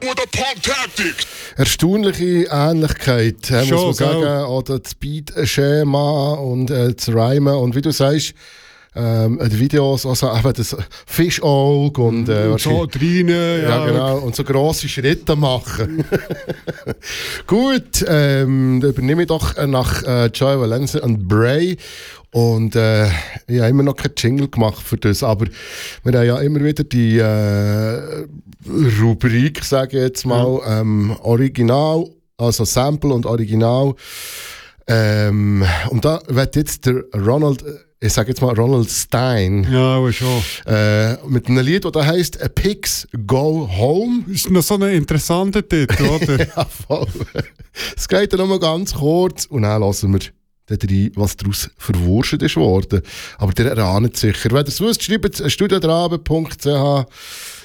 Erstaunliche Ähnlichkeit, muss man sagen, oder das Beat-Schema und das Rhymen und wie du sagst, die Videos, also eben das Fischauge und so drinnen, ja genau, und so grosse Schritte machen. Gut, dann übernehme ich doch nach Joey Valencia und Bray. Und ich habe immer noch keinen Jingle gemacht für das, aber wir haben ja immer wieder die Rubrik, sage ich jetzt mal, Original, also Sample und Original. Und da wird jetzt der Ronald, ich sage jetzt mal Ronald Stein. Ja, aber schon. Mit einem Lied, das heisst «Pigs Go Home». Ist noch so ein interessanter Titel, oder? Ja, voll. Es geht dann nur ganz kurz und dann hören wir rein, was daraus verwurscht ist worden. Aber der erahnt sicher. Wenn ihr es wisst, schreibt es studiodrabe.ch.